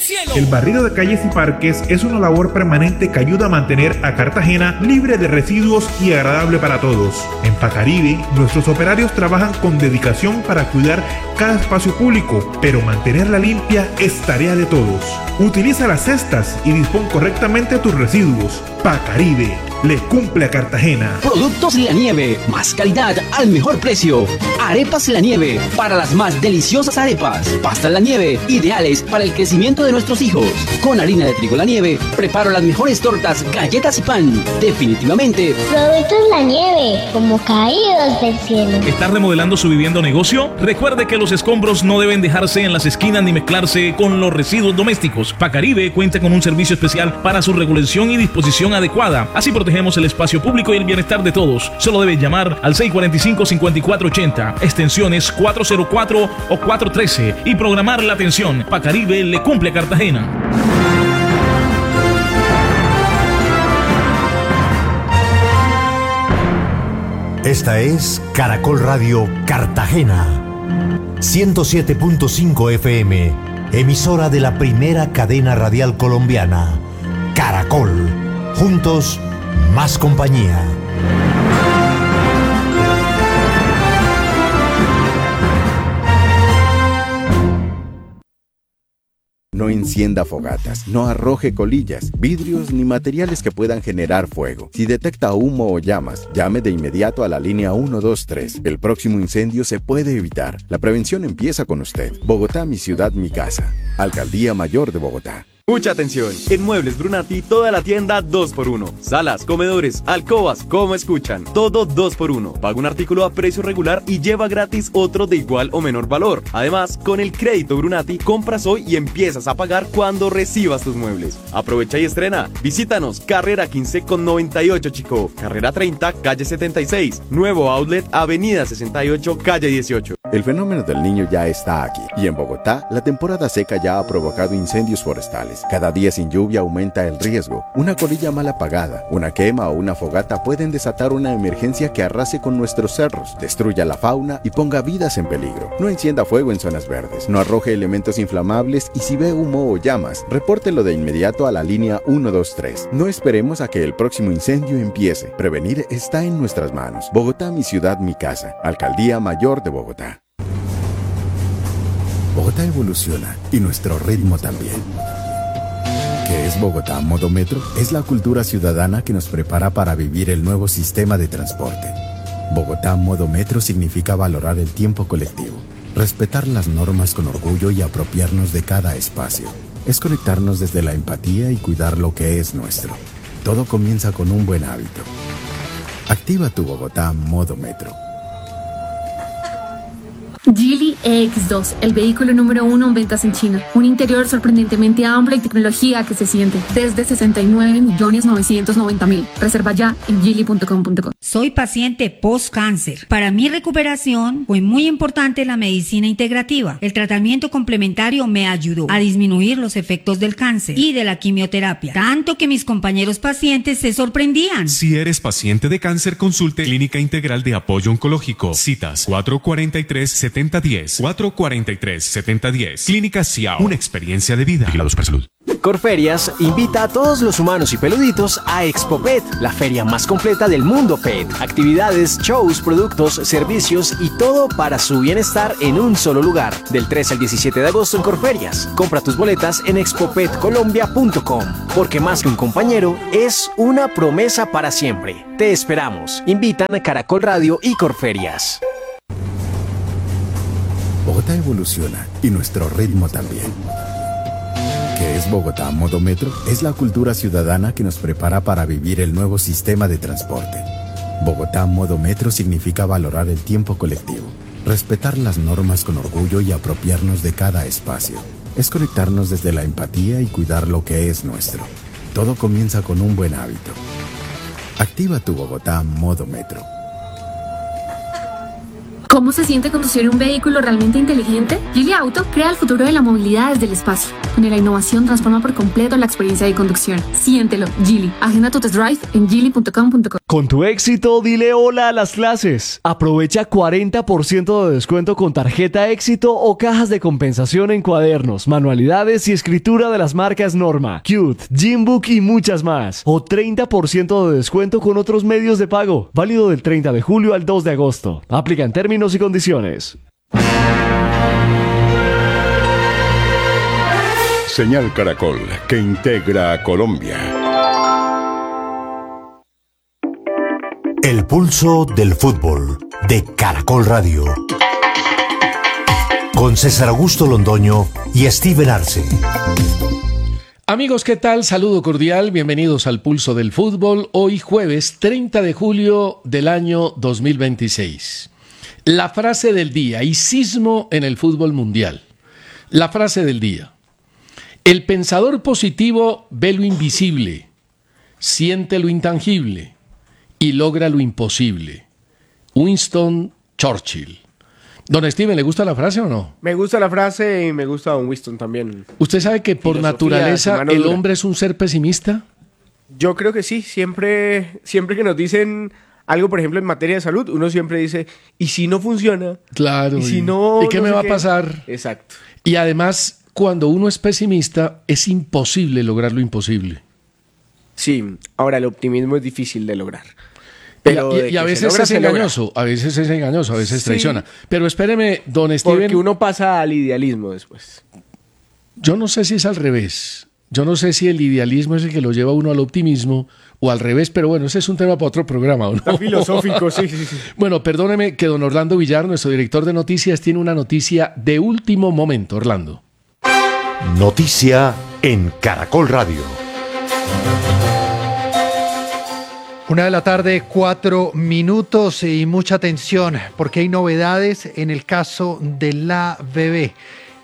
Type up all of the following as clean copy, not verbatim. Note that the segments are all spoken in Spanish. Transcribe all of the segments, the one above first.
cielo. El barrido de calles y parques es una labor permanente que ayuda a mantener a Cartagena libre de residuos y agradable para todos. En Pacaribe, nuestros operarios trabajan con dedicación para cuidar cada espacio público, pero mantenerla limpia es tarea de todos. Utiliza las cestas y dispón correctamente tus residuos. Pacaribe le cumple a Cartagena. Productos La Nieve, más calidad al mejor precio. Arepas La Nieve, para las más deliciosas arepas. Pastas La Nieve, ideales para el crecimiento de nuestros hijos. Con harina de trigo La Nieve, preparo las mejores tortas, galletas y pan. Definitivamente. Productos La Nieve, como caídos del cielo. ¿Está remodelando su vivienda o negocio? Recuerde que los escombros no deben dejarse en las esquinas ni mezclarse con los residuos domésticos. Pacaribe cuenta con un servicio especial para su regulación y disposición adecuada. Así protegemos el espacio público y el bienestar de todos. Solo debe llamar al 645-5480, extensiones 404 o 413 y programar la atención. Pacaribe le cumple a Cartagena. Esta es Caracol Radio Cartagena, 107.5 FM, emisora de la primera cadena radial colombiana. Caracol, juntos, más compañía. No encienda fogatas, no arroje colillas, vidrios ni materiales que puedan generar fuego. Si detecta humo o llamas, llame de inmediato a la línea 123. El próximo incendio se puede evitar. La prevención empieza con usted. Bogotá, mi ciudad, mi casa. Alcaldía Mayor de Bogotá. Mucha atención, en Muebles Brunati toda la tienda 2x1. Salas, comedores, alcobas, como escuchan, todo 2x1. Paga un artículo a precio regular y lleva gratis otro de igual o menor valor. Además, con el crédito Brunati, compras hoy y empiezas a pagar cuando recibas tus muebles. Aprovecha y estrena. Visítanos, carrera 15 con 98 Chicó, carrera 30, calle 76, nuevo outlet, avenida 68, calle 18. El fenómeno del Niño ya está aquí y en Bogotá la temporada seca ya ha provocado incendios forestales. Cada día sin lluvia aumenta el riesgo. Una colilla mal apagada, una quema o una fogata pueden desatar una emergencia que arrase con nuestros cerros, destruya la fauna y ponga vidas en peligro. No encienda fuego en zonas verdes, no arroje elementos inflamables y si ve humo o llamas, repórtelo de inmediato a la línea 123. No esperemos a que el próximo incendio empiece. Prevenir está en nuestras manos. Bogotá, mi ciudad, mi casa. Alcaldía Mayor de Bogotá. Bogotá evoluciona y nuestro ritmo también. ¿Qué es Bogotá Modo Metro? Es la cultura ciudadana que nos prepara para vivir el nuevo sistema de transporte. Bogotá Modo Metro significa valorar el tiempo colectivo, respetar las normas con orgullo y apropiarnos de cada espacio. Es conectarnos desde la empatía y cuidar lo que es nuestro. Todo comienza con un buen hábito. Activa tu Bogotá Modo Metro. Geely EX2, el vehículo número 1 en ventas en China. Un interior sorprendentemente amplio y tecnología que se siente. Desde 69.990.000. Reserva ya en geely.com.co. Soy paciente post-cáncer. Para mi recuperación fue muy importante la medicina integrativa. El tratamiento complementario me ayudó a disminuir los efectos del cáncer y de la quimioterapia. Tanto que mis compañeros pacientes se sorprendían. Si eres paciente de cáncer, consulte Clínica Integral de Apoyo Oncológico. Citas 443-7010. 443-7010. Clínica Ciao. Una experiencia de vida. Vigilados por salud. Corferias invita a todos los humanos y peluditos a Expo Pet, la feria más completa del mundo pet. Actividades, shows, productos, servicios y todo para su bienestar en un solo lugar. Del 13 al 17 de agosto en Corferias. Compra tus boletas en expopetcolombia.com. Porque más que un compañero, es una promesa para siempre. Te esperamos. Invitan a Caracol Radio y Corferias. Bogotá evoluciona y nuestro ritmo también. ¿Qué es Bogotá Modo Metro? Es la cultura ciudadana que nos prepara para vivir el nuevo sistema de transporte. Bogotá Modo Metro significa valorar el tiempo colectivo, respetar las normas con orgullo y apropiarnos de cada espacio. Es conectarnos desde la empatía y cuidar lo que es nuestro. Todo comienza con un buen hábito. Activa tu Bogotá Modo Metro. ¿Cómo se siente conducir un vehículo realmente inteligente? Geely Auto crea el futuro de la movilidad desde el espacio, donde la innovación transforma por completo la experiencia de conducción. Siéntelo, Geely. Agenda tu test drive en geely.com.co. Con tu éxito, dile hola a las clases. Aprovecha 40% de descuento con tarjeta éxito o cajas de compensación en cuadernos, manualidades y escritura de las marcas Norma, Cute, Gymbook y muchas más. O 30% de descuento con otros medios de pago. Válido del 30 de julio al 2 de agosto. Aplican términos y condiciones. Señal Caracol, que integra a Colombia. El pulso del fútbol de Caracol Radio. Con César Augusto Londoño y Steven Arce. Amigos, ¿qué tal? Saludo cordial, bienvenidos al Pulso del Fútbol, hoy jueves 30 de julio del año 2026. La frase del día y sismo en el fútbol mundial. La frase del día. El pensador positivo ve lo invisible, siente lo intangible y logra lo imposible. Winston Churchill. Don Steven, ¿le gusta la frase o no? Me gusta la frase y me gusta Don Winston también. ¿Usted sabe que por naturaleza el hombre es un ser pesimista? Yo creo que sí. Siempre que nos dicen algo, por ejemplo, en materia de salud, uno siempre dice, ¿y si no funciona? Claro. ¿Y si no? ¿Y qué me va a pasar? Exacto. Y además, cuando uno es pesimista, es imposible lograr lo imposible. Sí. Ahora, el optimismo es difícil de lograr. Pero y a veces es engañoso, a veces es engañoso, a veces traiciona. Pero espéreme, don Steven. Porque uno pasa al idealismo después. Yo no sé si es al revés. Yo no sé si el idealismo es el que lo lleva uno al optimismo o al revés, pero bueno, ese es un tema para otro programa, ¿no? Está filosófico, sí. Bueno, perdóneme que don Orlando Villar, nuestro director de noticias, tiene una noticia de último momento. Orlando. Noticia en Caracol Radio. 1:04 p.m. y mucha atención porque hay novedades en el caso de la bebé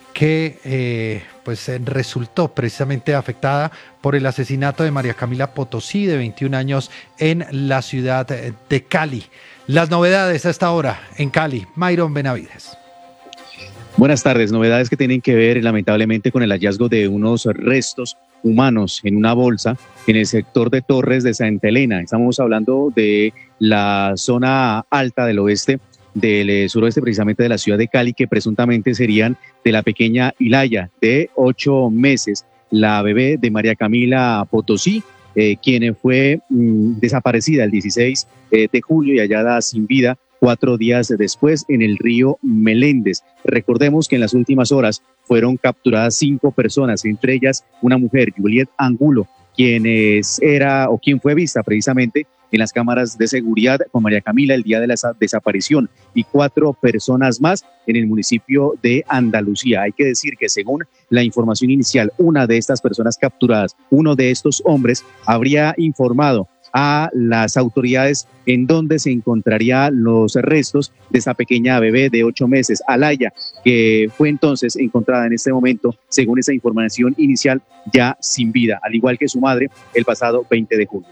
que resultó precisamente afectada por el asesinato de María Camila Potosí, de 21 años, en la ciudad de Cali. Las novedades a esta hora en Cali. Mayron Benavides. Buenas tardes. Novedades que tienen que ver lamentablemente con el hallazgo de unos restos humanos en una bolsa en el sector de Torres de Santa Elena. Estamos hablando de la zona alta del oeste, del suroeste precisamente de la ciudad de Cali, que presuntamente serían de la pequeña Ilaya, de 8 meses, la bebé de María Camila Potosí, quien fue desaparecida el 16 de julio y hallada sin vida 4 días después en el río Meléndez. Recordemos que en las últimas horas fueron capturadas 5 personas, entre ellas una mujer, Juliet Angulo, quien fue vista precisamente en las cámaras de seguridad con María Camila el día de la desaparición, y 4 personas más en el municipio de Andalucía. Hay que decir que según la información inicial, una de estas personas capturadas, uno de estos hombres, habría informado a las autoridades en donde se encontrarían los restos de esa pequeña bebé de 8 meses, Alaya, que fue entonces encontrada en este momento, según esa información inicial, ya sin vida, al igual que su madre, el pasado 20 de julio.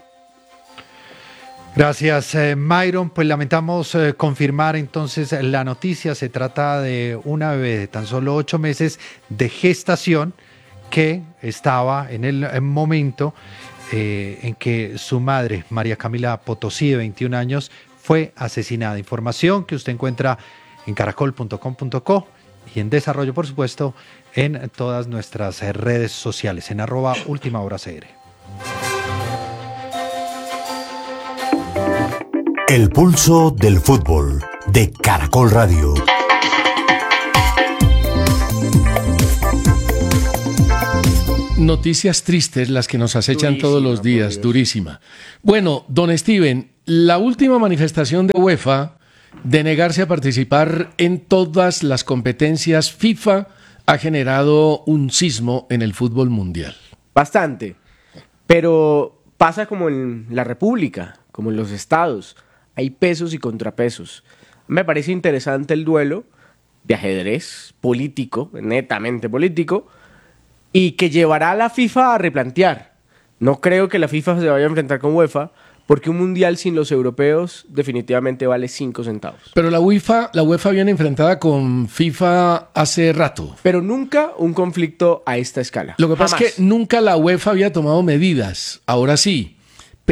Gracias, Mayron. Pues lamentamos confirmar entonces la noticia. Se trata de una bebé de tan solo 8 meses de gestación que estaba en el momento en que su madre, María Camila Potosí, de 21 años, fue asesinada. Información que usted encuentra en caracol.com.co y en desarrollo, por supuesto, en todas nuestras redes sociales, en @ultimahoracr. El pulso del fútbol de Caracol Radio. Noticias tristes las que nos acechan todos los días, durísima. Bueno, don Steven, la última manifestación de UEFA de negarse a participar en todas las competencias FIFA ha generado un sismo en el fútbol mundial. Bastante, pero pasa como en la República, como en los estados. Hay pesos y contrapesos. Me parece interesante el duelo de ajedrez político, netamente político, y que llevará a la FIFA a replantear. No creo que la FIFA se vaya a enfrentar con UEFA, porque un mundial sin los europeos definitivamente vale 5 centavos. Pero la UEFA viene enfrentada con FIFA hace rato. Pero nunca un conflicto a esta escala. Lo que pasa es que nunca la UEFA había tomado medidas, ahora sí. Pero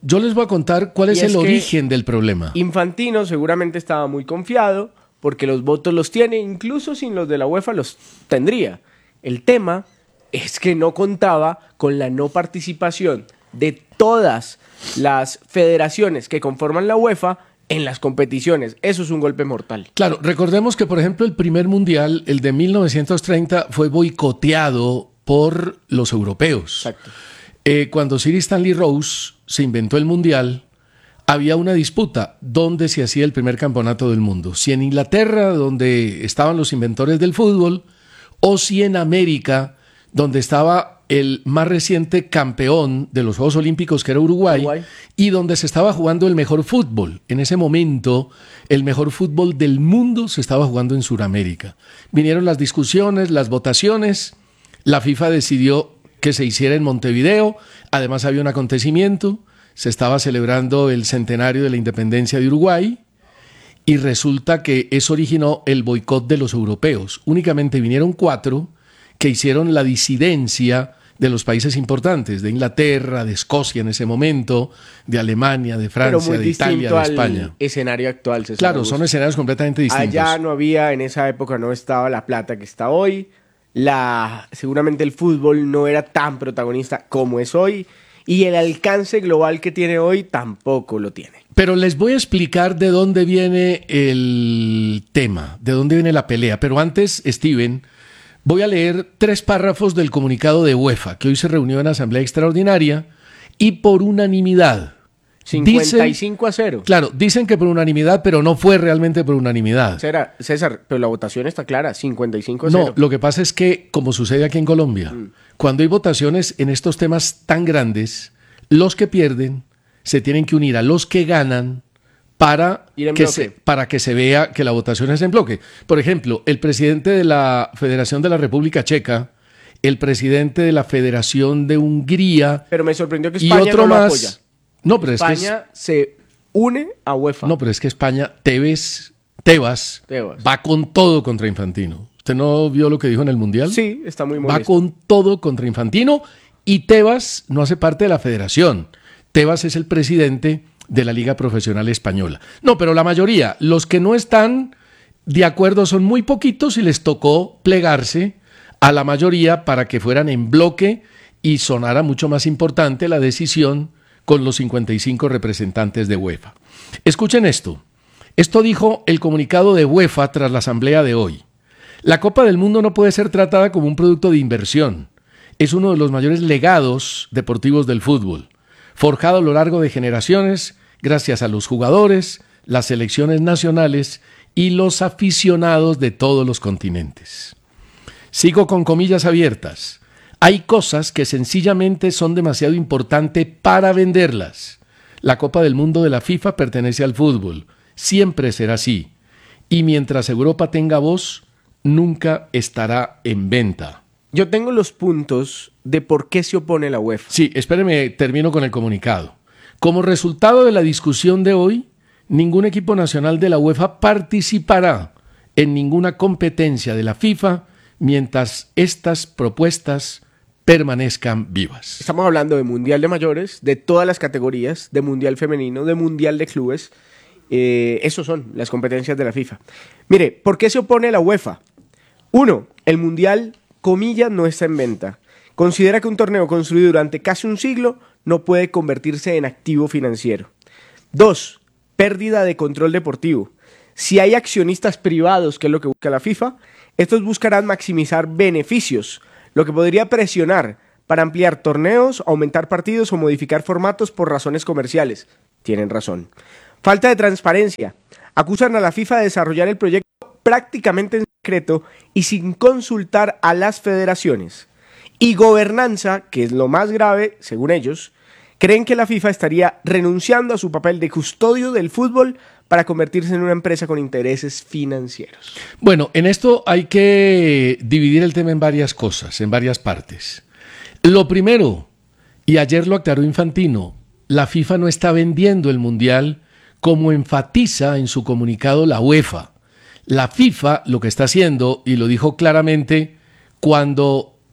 yo les voy a contar cuál es el origen del problema. Infantino seguramente estaba muy confiado porque los votos los tiene, incluso sin los de la UEFA los tendría. El tema es que no contaba con la no participación de todas las federaciones que conforman la UEFA en las competiciones. Eso es un golpe mortal. Claro, recordemos que, por ejemplo, el primer mundial, el de 1930, fue boicoteado por los europeos. Exacto. Cuando Sir Stanley Rose se inventó el mundial, había una disputa dónde se hacía el primer campeonato del mundo. Si en Inglaterra, donde estaban los inventores del fútbol, o si en América, donde estaba el más reciente campeón de los Juegos Olímpicos, que era Uruguay, y donde se estaba jugando el mejor fútbol. En ese momento, el mejor fútbol del mundo se estaba jugando en Sudamérica. Vinieron las discusiones, las votaciones, la FIFA decidió que se hiciera en Montevideo, además había un acontecimiento, se estaba celebrando el centenario de la independencia de Uruguay, y resulta que eso originó el boicot de los europeos. Únicamente vinieron 4 que hicieron la disidencia de los países importantes, de Inglaterra, de Escocia en ese momento, de Alemania, de Francia, de Italia, de España. Al escenario actual. Claro, son escenarios completamente distintos. Allá no había, en esa época no estaba la plata que está hoy. Seguramente el fútbol no era tan protagonista como es hoy. Y el alcance global que tiene hoy tampoco lo tiene. Pero les voy a explicar de dónde viene el tema, de dónde viene la pelea. Pero antes, Steven, voy a leer 3 párrafos del comunicado de UEFA, que hoy se reunió en Asamblea Extraordinaria y por unanimidad. 55-0. Claro, dicen que por unanimidad, pero no fue realmente por unanimidad. César, pero la votación está clara, 55-0. No, lo que pasa es que, como sucede aquí en Colombia, cuando hay votaciones en estos temas tan grandes, los que pierden se tienen que unir a los que ganan para que se vea que la votación es en bloque. Por ejemplo, el presidente de la Federación de la República Checa, el presidente de la Federación de Hungría... Pero me sorprendió que España no lo apoya. No, pero España se une a UEFA. No, pero es que España, Tebas va con todo contra Infantino. ¿Usted no vio lo que dijo en el Mundial? Sí, está muy molesto. Va con todo contra Infantino y Tebas no hace parte de la federación. Tebas es el presidente de la Liga Profesional Española. No, pero la mayoría, los que no están de acuerdo son muy poquitos y les tocó plegarse a la mayoría para que fueran en bloque y sonara mucho más importante la decisión con los 55 representantes de UEFA. Escuchen esto. Esto dijo el comunicado de UEFA tras la asamblea de hoy. La Copa del Mundo no puede ser tratada como un producto de inversión. Es uno de los mayores legados deportivos del fútbol, forjado a lo largo de generaciones gracias a los jugadores, las selecciones nacionales y los aficionados de todos los continentes. Sigo con comillas abiertas. Hay cosas que sencillamente son demasiado importantes para venderlas. La Copa del Mundo de la FIFA pertenece al fútbol. Siempre será así. Y mientras Europa tenga voz, nunca estará en venta. Yo tengo los puntos de por qué se opone la UEFA. Sí, espéreme, termino con el comunicado. Como resultado de la discusión de hoy, ningún equipo nacional de la UEFA participará en ninguna competencia de la FIFA mientras estas propuestas permanezcan vivas. Estamos hablando de Mundial de Mayores, de todas las categorías, de Mundial Femenino, de Mundial de Clubes. Esos son las competencias de la FIFA. Mire, ¿por qué se opone la UEFA? 1. El Mundial, comillas, no está en venta. Considera que un torneo construido durante casi un siglo no puede convertirse en activo financiero. 2. Pérdida de control deportivo. Si hay accionistas privados, que es lo que busca la FIFA, estos buscarán maximizar beneficios, lo que podría presionar para ampliar torneos, aumentar partidos o modificar formatos por razones comerciales. Tienen razón. Falta de transparencia. Acusan a la FIFA de desarrollar el proyecto prácticamente en secreto y sin consultar a las federaciones. Y gobernanza, que es lo más grave, según ellos, creen que la FIFA estaría renunciando a su papel de custodio del fútbol para convertirse en una empresa con intereses financieros. Bueno, en esto hay que dividir el tema en varias cosas, en varias partes. Lo primero, y ayer lo aclaró Infantino, la FIFA no está vendiendo el Mundial como enfatiza en su comunicado la UEFA. La FIFA lo que está haciendo, y lo dijo claramente, cuando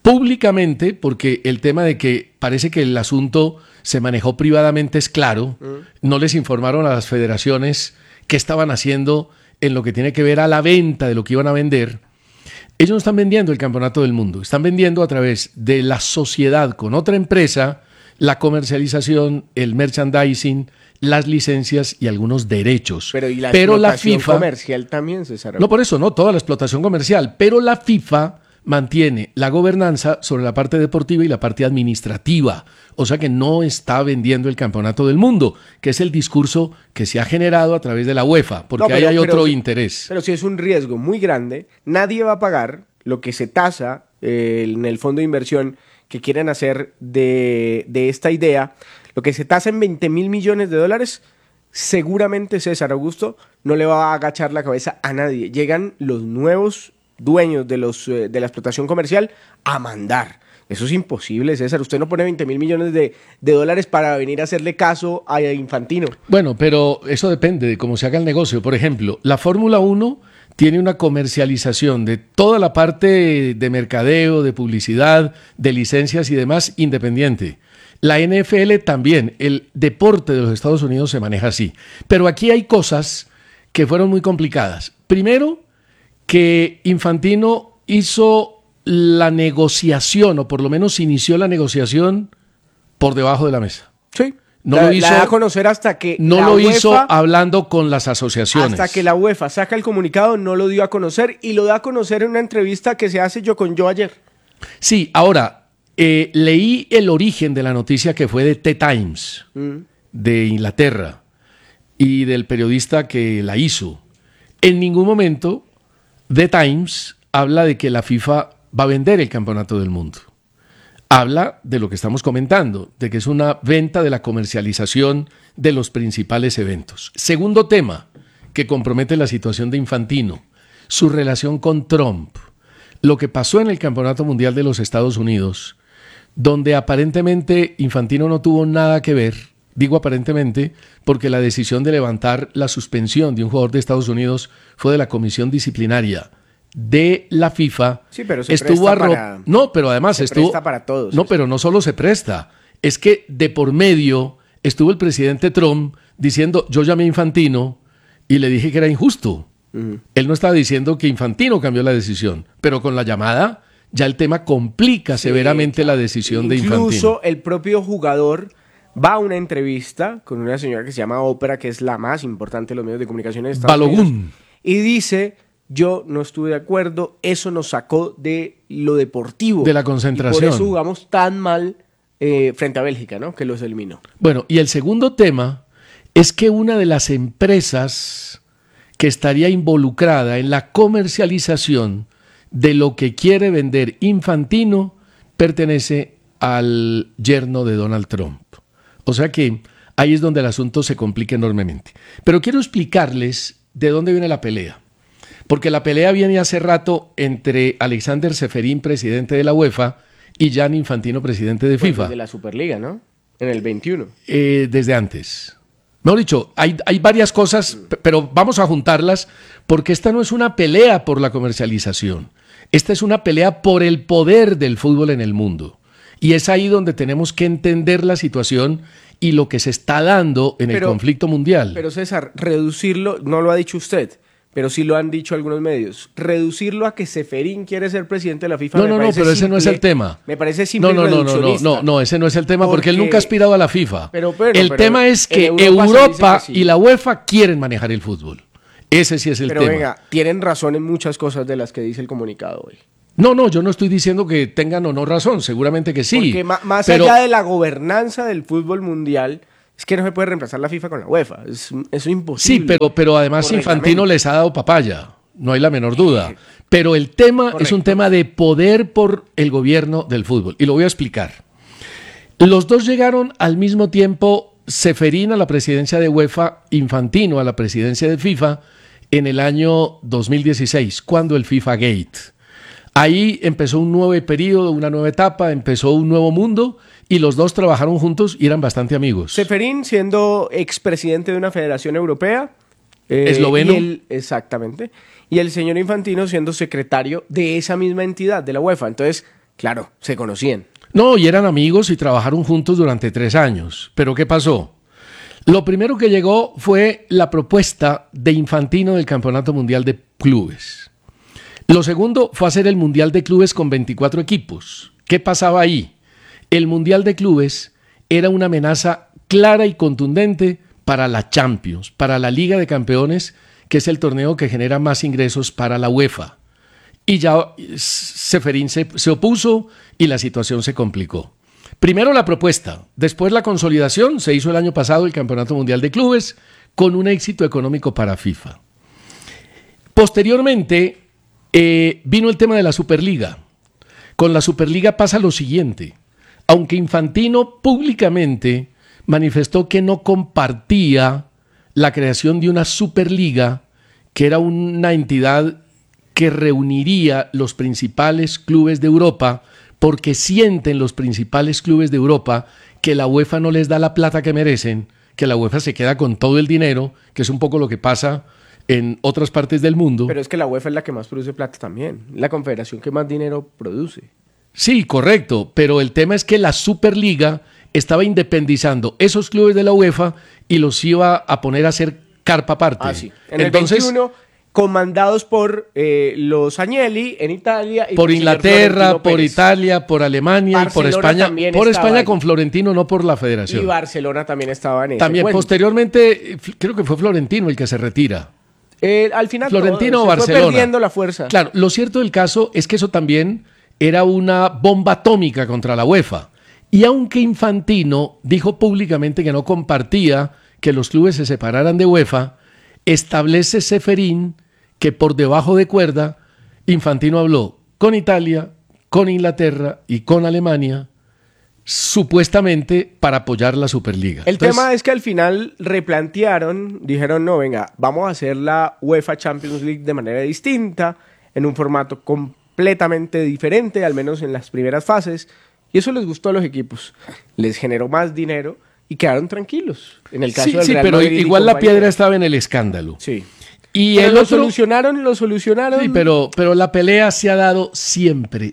públicamente, porque el tema de que parece que el asunto se manejó privadamente es claro, no les informaron a las federaciones qué estaban haciendo en lo que tiene que ver a la venta de lo que iban a vender. Ellos no están vendiendo el campeonato del mundo, están vendiendo a través de la sociedad con otra empresa la comercialización, el merchandising, las licencias y algunos derechos. Pero y la pero explotación la FIFA comercial también, César. No, por eso, no, toda la explotación comercial, pero la FIFA mantiene la gobernanza sobre la parte deportiva y la parte administrativa, o sea que no está vendiendo el campeonato del mundo, que es el discurso que se ha generado a través de la UEFA, porque No, ahí hay otro pero interés. Pero si es un riesgo muy grande, nadie va a pagar lo que se tasa en el fondo de inversión que quieren hacer de esta idea, lo que se tasa en 20.000 millones de dólares. Seguramente César Augusto no le va a agachar la cabeza a nadie. Llegan los nuevos dueños de la explotación comercial a mandar. Eso es imposible, César. Usted no pone 20.000 millones de dólares para venir a hacerle caso a Infantino. Bueno, pero eso depende de cómo se haga el negocio. Por ejemplo, la Fórmula 1 tiene una comercialización de toda la parte de mercadeo, de publicidad, de licencias y demás independiente. La NFL también, el deporte de los Estados Unidos se maneja así. Pero aquí hay cosas que fueron muy complicadas. Primero, que Infantino hizo la negociación, o por lo menos inició la negociación por debajo de la mesa. Sí. No la lo hizo, da a conocer hasta que no la lo UEFA, hizo hablando con las asociaciones. hasta que la UEFA saca el comunicado, no lo dio a conocer, y lo da a conocer en una entrevista que se hace con yo ayer. Sí, ahora, leí el origen de la noticia que fue de The Times, de Inglaterra, y del periodista que la hizo. En ningún momento The Times habla de que la FIFA va a vender el campeonato del mundo. Habla de lo que estamos comentando, de que es una venta de la comercialización de los principales eventos. Segundo tema que compromete la situación de Infantino, su relación con Trump. Lo que pasó en el Campeonato Mundial de los Estados Unidos, donde aparentemente Infantino no tuvo nada que ver. Digo aparentemente porque la decisión de levantar la suspensión de un jugador de Estados Unidos fue de la comisión disciplinaria de la FIFA. Sí, pero se estuvo presta para... No, pero además se estuvo... presta para todos. No, pero no solo se presta. Es que de por medio estuvo el presidente Trump diciendo, yo llamé a Infantino y le dije que era injusto. Él no estaba diciendo que Infantino cambió la decisión, pero con la llamada ya el tema complica severamente la decisión de Infantino. Incluso el propio jugador va a una entrevista con una señora que se llama Oprah, que es la más importante de los medios de comunicación de Estados Unidos, y dice, yo no estuve de acuerdo, eso nos sacó de lo deportivo. De la concentración. Y por eso jugamos tan mal frente a Bélgica, ¿no? Que los eliminó. Bueno, y el segundo tema es que una de las empresas que estaría involucrada en la comercialización de lo que quiere vender Infantino pertenece al yerno de Donald Trump. O sea que ahí es donde el asunto se complica enormemente. Pero quiero explicarles de dónde viene la pelea. Porque la pelea viene hace rato entre Alexander Ceferin, presidente de la UEFA, y Gianni Infantino, presidente de FIFA. Desde la Superliga, ¿no? En el 21. Desde antes. Mejor dicho, hay varias cosas, pero vamos a juntarlas, porque esta no es una pelea por la comercialización. Esta es una pelea por el poder del fútbol en el mundo. Y es ahí donde tenemos que entender la situación y lo que se está dando en el conflicto mundial. Pero César, reducirlo, no lo ha dicho usted, pero sí lo han dicho algunos medios, reducirlo a que Ceferin quiere ser presidente de la FIFA. No, pero ese no es el tema. Me parece simple y reduccionista. No, ese no es el tema, porque él nunca ha aspirado a la FIFA. El pero tema es que Europa y la UEFA quieren manejar el fútbol. Ese sí es el tema. Pero venga, tienen razón en muchas cosas de las que dice el comunicado hoy. No, yo no estoy diciendo que tengan o no razón, seguramente que sí. Porque más allá de la gobernanza del fútbol mundial, es que no se puede reemplazar la FIFA con la UEFA. Eso es imposible. Sí, pero además Infantino les ha dado papaya, no hay la menor duda. Pero el tema es un tema de poder por el gobierno del fútbol. Y lo voy a explicar. Los dos llegaron al mismo tiempo, Ceferin a la presidencia de UEFA, Infantino a la presidencia de FIFA, en el año 2016, cuando el FIFA Gate. Ahí empezó un nuevo periodo, una nueva etapa, empezó un nuevo mundo y los dos trabajaron juntos y eran bastante amigos. Ceferin siendo expresidente de una federación europea. Esloveno. Exactamente. Y el señor Infantino siendo secretario de esa misma entidad, de la UEFA. Entonces, Claro, se conocían. No, y eran amigos y trabajaron juntos durante 3 años. ¿Pero qué pasó? Lo primero que llegó fue la propuesta de Infantino del Campeonato Mundial de Clubes. Lo segundo fue hacer el Mundial de Clubes con 24 equipos. ¿Qué pasaba ahí? El Mundial de Clubes era una amenaza clara y contundente para la Champions, para la Liga de Campeones, que es el torneo que genera más ingresos para la UEFA. Y ya Ceferín se opuso y la situación se complicó. Primero la propuesta, después la consolidación. Se hizo el año pasado el Campeonato Mundial de Clubes con un éxito económico para FIFA. Posteriormente vino el tema de la Superliga. Con la Superliga pasa lo siguiente. Aunque Infantino públicamente manifestó que no compartía la creación de una Superliga, que era una entidad que reuniría los principales clubes de Europa, porque sienten los principales clubes de Europa que la UEFA no les da la plata que merecen, que la UEFA se queda con todo el dinero, que es un poco lo que pasa en otras partes del mundo. Pero es que la UEFA es la que más produce plata también, la confederación que más dinero produce. Sí, correcto, pero el tema es que la Superliga estaba independizando esos clubes de la UEFA y los iba a poner a hacer carpa aparte. Ah, sí. Entonces, el 21, comandados por los Agnelli en Italia. Y por Inglaterra, por Italia, por Alemania, Barcelona, y por España. Por España ahí. Con Florentino, no por la federación. Y Barcelona también estaba en ese También, cuento. Posteriormente, creo que fue Florentino el que se retira. Al final Florentino o Barcelona. Fue perdiendo la fuerza. Claro, lo cierto del caso es que eso también era una bomba atómica contra la UEFA. Y aunque Infantino dijo públicamente que no compartía que los clubes se separaran de UEFA, establece Ceferín que por debajo de cuerda Infantino habló con Italia, con Inglaterra y con Alemania, supuestamente para apoyar la Superliga. El tema es que al final replantearon, dijeron, no, venga, vamos a hacer la UEFA Champions League de manera distinta, en un formato completamente diferente, al menos en las primeras fases, y eso les gustó a los equipos, les generó más dinero y quedaron tranquilos. En el caso del Real pero Madrid igual la piedra estaba en el escándalo. Sí. Y pero el lo otro, solucionaron. Sí, pero la pelea se ha dado siempre.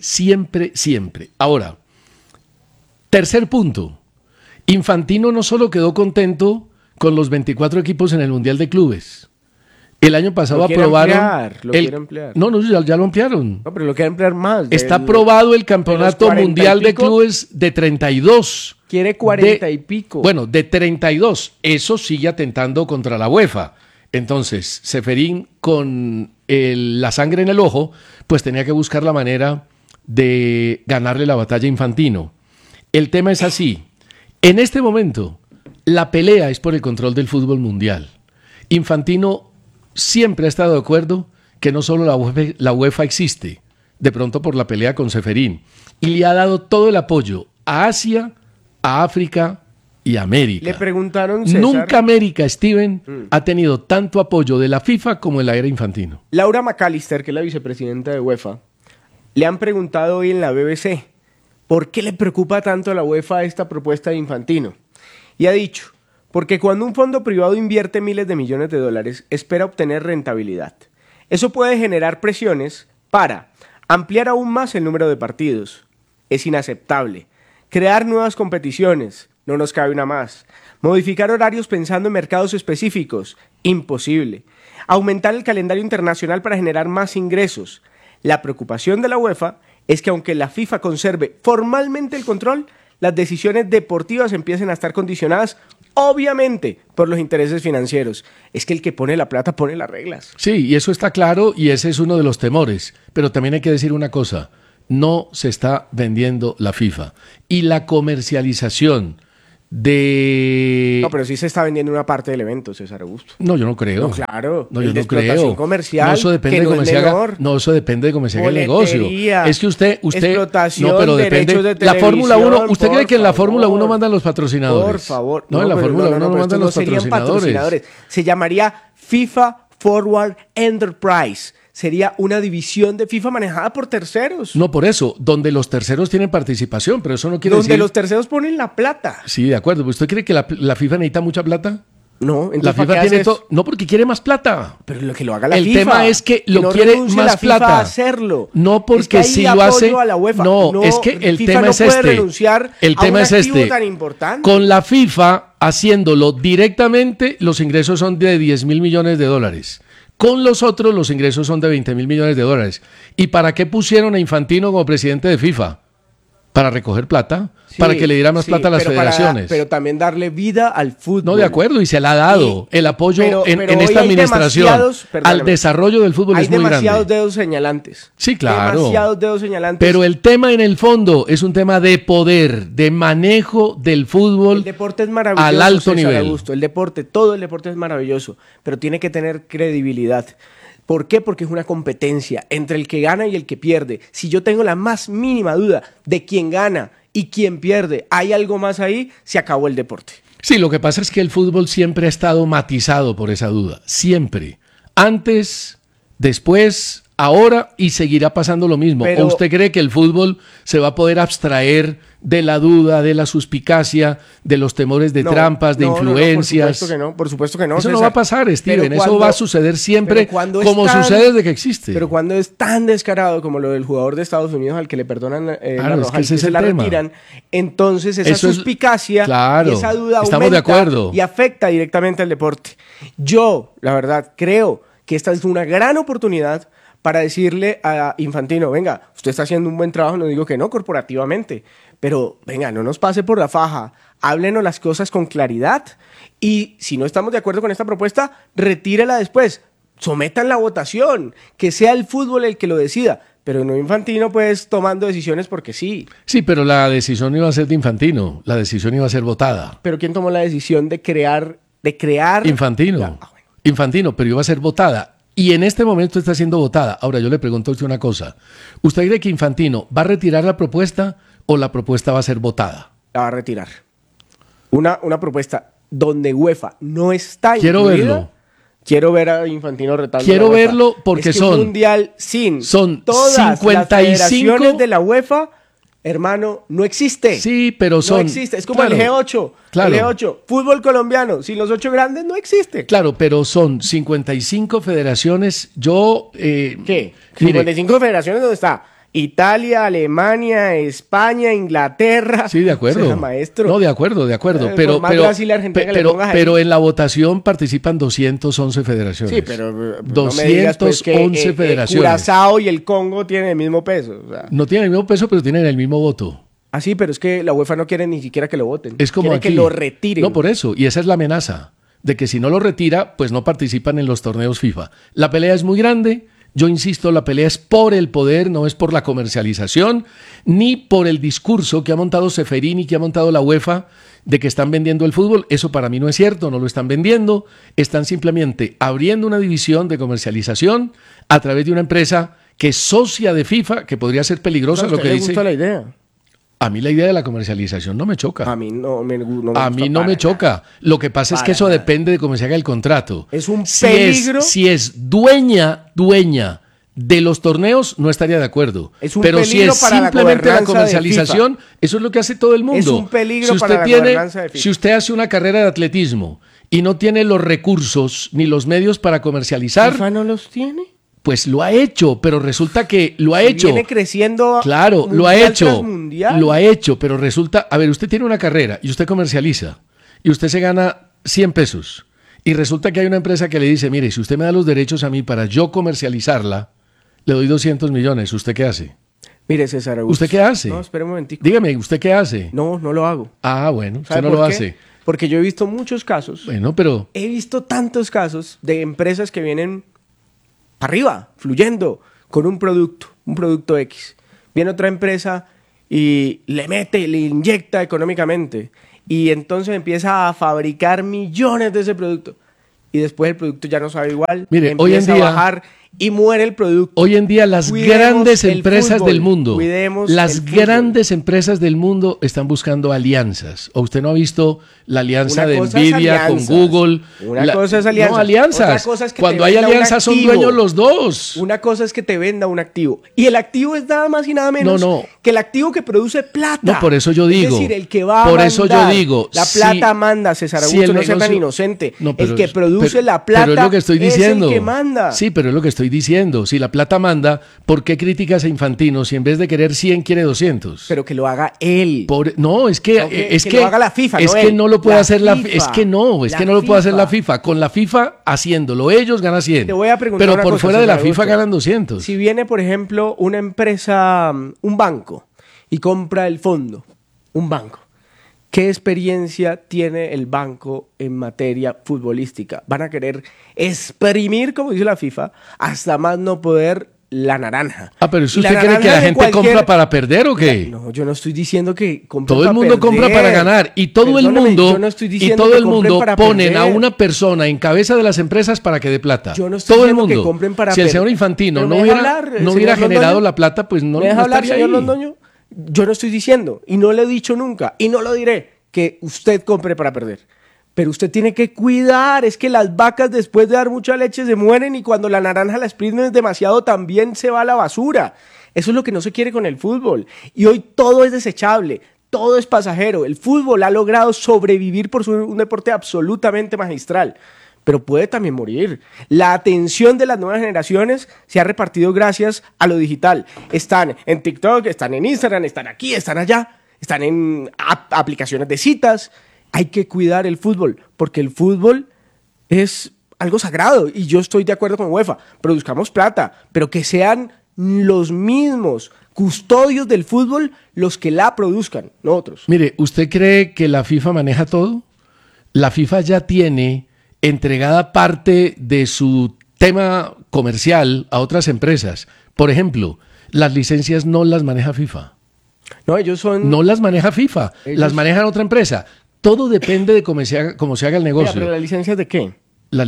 Ahora, tercer punto. Infantino no solo quedó contento con los 24 equipos en el Mundial de Clubes. El año pasado aprobaron... Lo quiere ampliar. No, ya lo ampliaron. No, pero lo quiere ampliar más. Está aprobado el Campeonato Mundial de Clubes de 32. Quiere 40 y pico. Bueno, de 32. Eso sigue atentando contra la UEFA. Entonces, Ceferín, con la sangre en el ojo, pues tenía que buscar la manera de ganarle la batalla a Infantino. El tema es así. En este momento, la pelea es por el control del fútbol mundial. Infantino siempre ha estado de acuerdo que no solo la UEFA existe, de pronto por la pelea con Ceferín, y le ha dado todo el apoyo a Asia, a África y a América. Le preguntaron, César, nunca América, Steven, ha tenido tanto apoyo de la FIFA como en la era Infantino. Laura McAllister, que es la vicepresidenta de UEFA, le han preguntado hoy en la BBC ¿por qué le preocupa tanto a la UEFA esta propuesta de Infantino? Y ha dicho, porque cuando un fondo privado invierte miles de millones de dólares, espera obtener rentabilidad. Eso puede generar presiones para ampliar aún más el número de partidos. Es inaceptable. Crear nuevas competiciones. No nos cabe una más. Modificar horarios pensando en mercados específicos. Imposible. Aumentar el calendario internacional para generar más ingresos. La preocupación de la UEFA es que aunque la FIFA conserve formalmente el control, las decisiones deportivas empiecen a estar condicionadas, obviamente, por los intereses financieros. Es que el que pone la plata pone las reglas. Sí, y eso está claro y ese es uno de los temores. Pero también hay que decir una cosa, no se está vendiendo la FIFA. Y la comercialización de... No, pero sí se está vendiendo una parte del evento, César Augusto. No, yo no creo. No, claro. No, yo no creo. Comercial, no, eso depende de cómo se haga. No, eso depende de cómo se haga el negocio. Es que usted explotación, no, pero depende de la Fórmula 1, ¿usted cree que en la Fórmula 1 mandan los patrocinadores? Por favor. No, en la Fórmula 1 no mandan los patrocinadores. Se llamaría FIFA Forward Enterprise. Sería una división de FIFA manejada por terceros. No, por eso, donde los terceros tienen participación, pero eso no quiere decir... Donde los terceros ponen la plata. Sí, de acuerdo. ¿Usted cree que la FIFA necesita mucha plata? No, entonces La FIFA ¿para qué tiene hace todo. No, porque quiere más plata. Pero lo que lo haga la El FIFA. tema es que lo no quiere renuncie más la FIFA plata. a hacerlo. No, porque Es que hay si lo apoyo hace. a la UEFA. No, es que el FIFA tema no es puede este. renunciar El a tema un es activo este. tan importante. Con la FIFA haciéndolo directamente, los ingresos son de 10.000 millones de dólares. Con los otros, los ingresos son de 20.000 millones de dólares. ¿Y para qué pusieron a Infantino como presidente de FIFA? Para recoger plata, para que le diera más plata a las federaciones. Pero también darle vida al fútbol. No, de acuerdo, y se le ha dado el apoyo pero en hoy esta hay administración al desarrollo del fútbol hay es muy grande. demasiados dedos señalantes. Sí, claro. Demasiados dedos señalantes. Pero el tema en el fondo es un tema de poder, de manejo del fútbol el deporte es maravilloso, al alto César nivel. Augusto. El deporte, todo el deporte es maravilloso, pero tiene que tener credibilidad. ¿Por qué? Porque es una competencia entre el que gana y el que pierde. Si yo tengo la más mínima duda de quién gana y quién pierde, hay algo más ahí, se acabó el deporte. Sí, lo que pasa es que el fútbol siempre ha estado matizado por esa duda, siempre. Antes, después, ahora y seguirá pasando lo mismo. Pero, ¿o usted cree que el fútbol se va a poder abstraer de la duda, de la suspicacia, de los temores de trampas, de influencias? Por supuesto que no. Eso César. no va a pasar, Steven. Pero Eso va a suceder siempre como tan, sucede desde que existe. Pero cuando es tan descarado como lo del jugador de Estados Unidos al que le perdonan la roja, que ese es se el la tema. retiran, entonces esa Eso suspicacia claro, y esa duda estamos aumenta de acuerdo. y afecta directamente al deporte. Yo, la verdad, creo que esta es una gran oportunidad para decirle a Infantino, venga, usted está haciendo un buen trabajo, no digo que no, corporativamente, pero venga, no nos pase por la faja, háblenos las cosas con claridad y si no estamos de acuerdo con esta propuesta, retírela después, sometan la votación, que sea el fútbol el que lo decida, pero no Infantino pues tomando decisiones porque sí. Sí, pero la decisión no iba a ser de Infantino, la decisión iba a ser votada. ¿Pero quién tomó la decisión de crear? Infantino. Infantino, pero iba a ser votada. Y en este momento está siendo votada. Ahora yo le pregunto a usted una cosa. ¿Usted cree que Infantino va a retirar la propuesta o la propuesta va a ser votada? La va a retirar. Una propuesta donde UEFA no está Quiero incluida. verlo. Quiero ver a Infantino retando. Quiero la UEFA. verlo porque es que son... un mundial sin son todas 55 las federaciones de la UEFA, hermano, no existe. Sí, pero son... No existe. Es como claro, el G8. claro. El G8. Fútbol colombiano. Sin los 8 grandes no existe. Claro, pero son 55 federaciones. Yo... ¿Qué? Mire, 55 federaciones donde está Italia, Alemania, España, Inglaterra. Sí, de acuerdo. O sea, maestro. No, de acuerdo. Pero, por más Brasil y Argentina que le pongas ahí. pero en la votación participan 211 federaciones. Sí, pero no 211 me digas, pues, que, federaciones. Curazao y el Congo tienen el mismo peso. O sea. No tienen el mismo peso, pero tienen el mismo voto. Ah, sí, pero es que la UEFA no quiere ni siquiera que lo voten. Es como quiere aquí. que lo retiren. No, por eso. Y esa es la amenaza. De que si no lo retira, pues no participan en los torneos FIFA. La pelea es muy grande. Yo insisto, la pelea es por el poder, no es por la comercialización, ni por el discurso que ha montado Ceferini, que ha montado la UEFA, de que están vendiendo el fútbol. Eso para mí no es cierto, no lo están vendiendo. Están simplemente abriendo una división de comercialización a través de una empresa que es socia de FIFA, que podría ser peligrosa, lo que ¿Le dice. gusta la idea? A mí la idea de la comercialización no me choca. A mí no me A mí no me choca. Lo que pasa es que eso depende de cómo se haga el contrato. Es un peligro. Si es dueña de los torneos, no estaría de acuerdo. Es un Pero si peligro es para la simplemente la gobernanza comercialización, eso es lo que hace todo el mundo. Es un peligro si usted para la gobernanza de FIFA. Si usted hace una carrera de atletismo y no tiene los recursos ni los medios para comercializar, ¿FIFA no los tiene? pues lo ha hecho, pero resulta que lo ha hecho. Viene creciendo. Claro, lo ha mundial hecho. tras mundial. Lo ha hecho, pero resulta, a ver, usted tiene una carrera y usted comercializa y usted se gana 100 pesos y resulta que hay una empresa que le dice, mire, si usted me da los derechos a mí para yo comercializarla, le doy 200 millones, ¿usted qué hace? Mire, César Augusto. ¿Usted qué hace? No, espere un momentico. Dígame, ¿usted qué hace? No lo hago. Ah, bueno, usted ¿Sabe no lo por qué? hace. Porque yo he visto muchos casos. Bueno, pero... He visto tantos casos de empresas que vienen para arriba, fluyendo, con un producto X. Viene otra empresa y le mete, le inyecta económicamente. Y entonces empieza a fabricar millones de ese producto. Y después el producto ya no sabe igual. Mire, empieza hoy en día... a bajar y muere el producto. Hoy en día las grandes empresas del mundo, grandes empresas del mundo están buscando alianzas. ¿O usted no ha visto la alianza de Nvidia con Google? Una cosa es alianza. No, alianzas. Otra cosa es que cuando hay alianzas son dueños los dos. Una cosa es que te venda un activo. Y el activo es nada más y nada menos que el activo que produce plata. No, por eso yo digo. Es decir, el que va por a eso mandar, yo digo. La plata manda, César Augusto, no sea tan inocente. No, pero, el que produce la plata pero es lo que estoy diciendo. Es el que manda. Sí, pero es lo que estoy diciendo. Si la plata manda, ¿por qué criticas a Infantino si en vez de querer 100 quiere 200? Pero que lo haga él. No, es que lo haga la FIFA, es no que él. no lo puede hacer la FIFA. Es que no lo puede hacer la FIFA. Con la FIFA haciéndolo, ellos ganan 100. Te voy a preguntar pero una por cosa, fuera de la César FIFA Augusto. ganan 200. Si viene, por ejemplo, una empresa, un banco, y compra el fondo, un banco, ¿qué experiencia tiene el banco en materia futbolística? Van a querer exprimir, como dice la FIFA, hasta más no poder la naranja. Pero ¿usted cree que la gente compra para perder o qué? No, yo no estoy diciendo que compre todo el mundo compra para ganar y todo el mundo ponen a una persona en cabeza de las empresas para que dé plata. Yo no estoy todo el diciendo mundo. Que compren para si el señor Infantino no hubiera generado Londoño? la plata, pues no ¿Me deja hablar, estaría señor ahí. Londoño? Yo no estoy diciendo, y no lo he dicho nunca, y no lo diré, que usted compre para perder. Pero usted tiene que cuidar, es que las vacas después de dar mucha leche se mueren y cuando la naranja la exprimen demasiado también se va a la basura. Eso es lo que no se quiere con el fútbol. Y hoy todo es desechable, todo es pasajero. El fútbol ha logrado sobrevivir por ser un deporte absolutamente magistral, pero puede también morir. La atención de las nuevas generaciones se ha repartido gracias a lo digital. Están en TikTok, están en Instagram, están aquí, están allá, están en aplicaciones de citas. Hay que cuidar el fútbol, porque el fútbol es algo sagrado y yo estoy de acuerdo con UEFA. Produzcamos plata, pero que sean los mismos custodios del fútbol los que la produzcan, no otros. Mire, ¿usted cree que la FIFA maneja todo? La FIFA ya tiene entregada parte de su tema comercial a otras empresas. Por ejemplo, las licencias no las maneja FIFA. No, ellos son... No las maneja FIFA, las maneja otra empresa. Todo depende de cómo se haga el negocio. Mira, ¿pero las licencias de qué? Las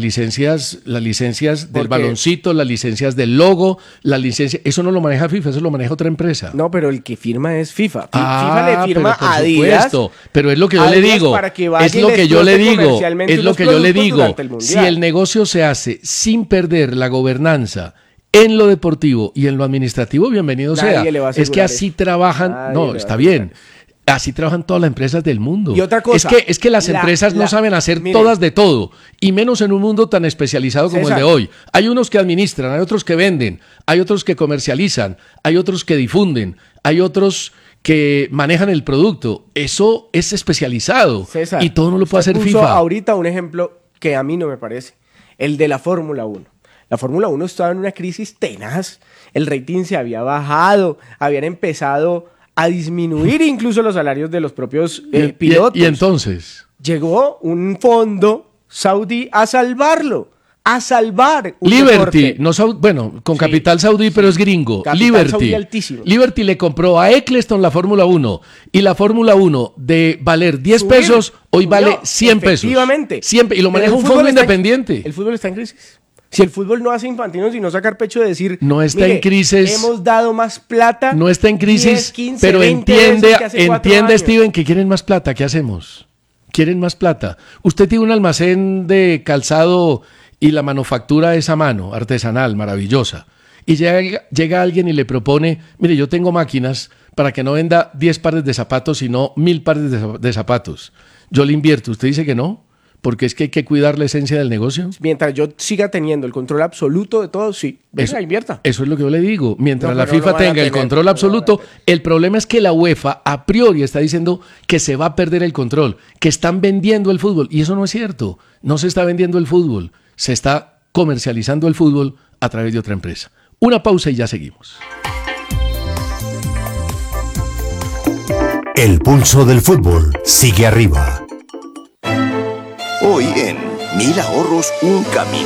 licencias del baloncito, las licencias del logo, eso no lo maneja FIFA, eso lo maneja otra empresa. No, pero el que firma es FIFA. FIFA le firma pero a Adidas. Pero es lo que yo le digo. Es lo que yo le digo. Si el negocio se hace sin perder la gobernanza en lo deportivo y en lo administrativo, bienvenido sea. Es que así trabajan. No, está bien. Así trabajan todas las empresas del mundo. Y otra cosa. Es que las empresas no saben hacer todas de todo, y menos en un mundo tan especializado como el de hoy. Hay unos que administran, hay otros que venden, hay otros que comercializan, hay otros que difunden, hay otros que manejan el producto. Eso es especializado. César, y todo no lo puede hacer puso FIFA. Ahorita un ejemplo que a mí no me parece. El de la Fórmula 1. La Fórmula 1 estaba en una crisis tenaz. El rating se había bajado, habían empezado a disminuir incluso los salarios de los propios pilotos. Y entonces llegó un fondo saudí a salvarlo, a salvar un Liberty, deporte. Con capital saudí, pero es gringo. Capital saudí altísimo. Liberty le compró a Eccleston la Fórmula 1 y la Fórmula 1 de valer 10 pesos, hoy vale 100 pesos. Efectivamente. Y lo maneja un fondo independiente. El fútbol está en crisis. Si el fútbol no hace Infantino sino sacar pecho de decir, no está en crisis, hemos dado más plata. No está en crisis, 10, 15, pero 20 entiende Steven, que quieren más plata. ¿Qué hacemos? Quieren más plata. Usted tiene un almacén de calzado y la manufactura es a mano, artesanal, maravillosa. Y llega alguien y le propone, mire, yo tengo máquinas para que no venda 10 pares de zapatos, sino 1000 pares de zapatos. Yo le invierto. ¿Usted dice que no? Porque es que hay que cuidar la esencia del negocio. Mientras yo siga teniendo el control absoluto de todo, sí. Invierta. Eso es lo que yo le digo. Mientras la FIFA tenga el control absoluto, el problema es que la UEFA a priori está diciendo que se va a perder el control, que están vendiendo el fútbol. Y eso no es cierto. No se está vendiendo el fútbol. Se está comercializando el fútbol a través de otra empresa. Una pausa y ya seguimos. El pulso del fútbol sigue arriba. Hoy en 1000 ahorros, un camino.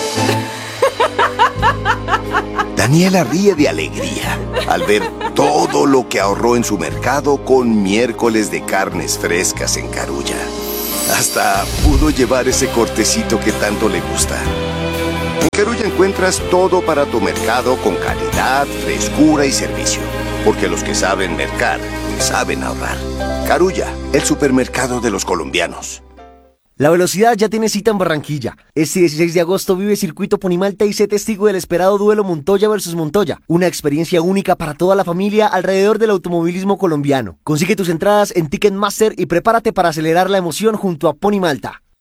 Daniela ríe de alegría al ver todo lo que ahorró en su mercado con miércoles de carnes frescas en Carulla. Hasta pudo llevar ese cortecito que tanto le gusta. En Carulla encuentras todo para tu mercado con calidad, frescura y servicio. Porque los que saben mercar, saben ahorrar. Carulla, el supermercado de los colombianos. La velocidad ya tiene cita en Barranquilla. Este 16 de agosto vive Circuito Ponimalta y sé testigo del esperado duelo Montoya versus Montoya. Una experiencia única para toda la familia alrededor del automovilismo colombiano. Consigue tus entradas en Ticketmaster y prepárate para acelerar la emoción junto a Ponimalta.